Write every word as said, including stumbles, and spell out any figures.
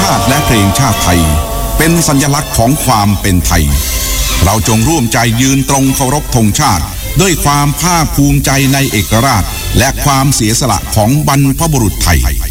าติและเพลงชาติไทยเป็นสัญลักษณ์ของความเป็นไทยเราจงร่วมใจยืนตรงเคารพธงชาติด้วยความภาคภูมิใจในเอกราชและความเสียสละของบรรพบุรุษไทย